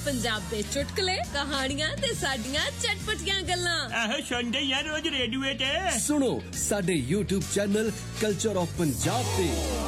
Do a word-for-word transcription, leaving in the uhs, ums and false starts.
पंजाब दे चुटकुले कहानियां ते साडियां चटपटियां गल्लां आहो सुनदे यार रोज रेडियो ते सुनो साडे YouTube channel culture of Punjab ते।